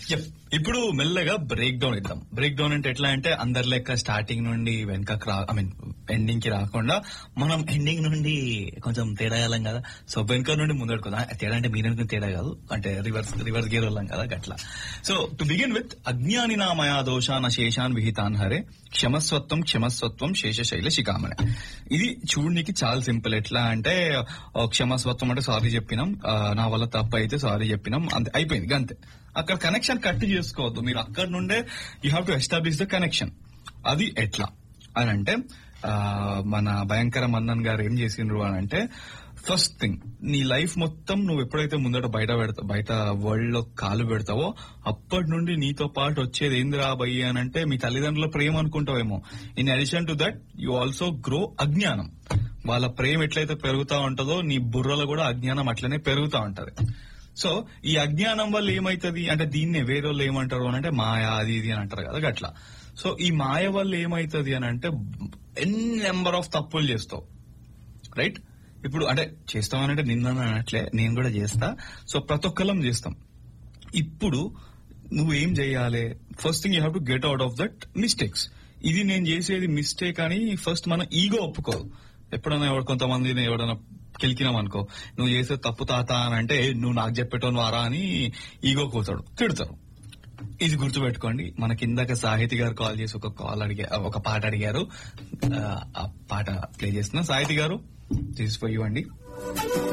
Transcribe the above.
Yep. ఇప్పుడు మెల్లగా break down ఇద్దాం. బ్రేక్ డౌన్ అంటే ఎట్లా అంటే అందరి లెక్క స్టార్టింగ్ నుండి వెనకకు ఎండింగ్ కి రాకుండా మనం ఎండింగ్ నుండి కొంచెం తేడా వెళ్ళాం కదా. సో వెనక నుండి ముందడుకు తేడా అంటే మీరెనుకుని తేడా కాదు, అంటే రివర్స్ గేర్ వెళ్ళాం కదా గట్లా. సో టు బిగిన్ విత్ అజ్ఞాని నామయా దోషాన శేషాన్ విహితాన్ హరే క్షమస్వత్వం శేషశైల శిఖామణి. ఇది చూడనికి చాలా సింపుల్. ఎట్లా అంటే క్షమస్వత్వం అంటే సారీ చెప్పినాం, నా వల్ల తప్పు అయితే సారీ చెప్పినాం, అంతే అయిపోయింది అంతే. అక్కడ కనెక్షన్ కట్ చేసుకోవద్దు, మీరు అక్కడ నుండే you have to establish the connection. అది ఎట్లా అని అంటే మన భయంకర మన్నన్ గారు ఏం చేసిండ్రు అని అంటే, ఫస్ట్ థింగ్ నీ లైఫ్ మొత్తం నువ్వు ఎప్పుడైతే ముందట బయట వరల్డ్ లో కాలు పెడతావో అప్పటి నుండి నీతో పాటు వచ్చేది ఏందిరా భయ్య అని అంటే మీ తల్లిదండ్రుల ప్రేమ అనుకుంటావేమో. In addition to that you also grow అజ్ఞానం. వాళ్ళ ప్రేమ ఎట్లయితే పెరుగుతా ఉంటుందో నీ బుర్రలో కూడా అజ్ఞానం అట్లనే పెరుగుతా ఉంటది. సో ఈ అజ్ఞానం వల్ల ఏమైతుంది అంటే దీన్నే వేరే వాళ్ళు ఏమంటారు అని అంటే మాయ అది ఇది అని అంటారు కదా గట్లా. సో ఈ మాయ వల్ల ఏమైతుంది అని అంటే నెంబర్ ఆఫ్ తప్పులు చేస్తావు, రైట్? ఇప్పుడు అంటే చేస్తామనంటే నిన్న అనట్లే, నేను కూడా చేస్తా. సో ప్రతి ఒక్కళ్ళం చేస్తాం. ఇప్పుడు నువ్వు ఏం చేయాలి? First thing you have to get out of that mistakes. ఇది నేను చేసేది మిస్టేక్ అని ఫస్ట్ మన ఈగో ఒప్పుకోదు. ఎప్పుడైనా కొంతమందిని ఎవడైనా కెలికినాం అనుకో, నువ్వు చేసే తప్పు తాత అని అంటే నువ్వు నాకు చెప్పేటోను వారా అని ఈగో కూతాడు, తిడతారు. ఇది గుర్తుపెట్టుకోండి. మన కిందక సాహితీ గారు కాల్ చేసి ఒక పాట అడిగారు, ఆ పాట ప్లే చేస్తున్నా. సాహితీ గారు దిస్ ఫర్ యూ అండి.